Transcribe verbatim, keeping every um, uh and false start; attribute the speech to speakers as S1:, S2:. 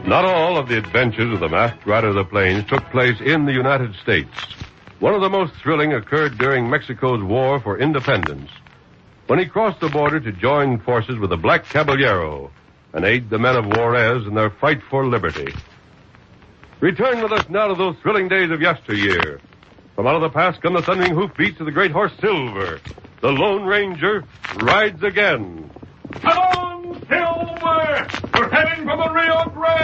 S1: Not all of the adventures of the Masked Rider of the Plains took place in the United States. One of the most thrilling occurred during Mexico's War for Independence, when he crossed the border to join forces with the Black Caballero and aid the men of Juarez in their fight for liberty. Return with us now to those thrilling days of yesteryear. From out of the past come the thundering hoofbeats of the great horse Silver. The Lone Ranger rides again.
S2: Come on, Silver! We're heading for the Rio Grande!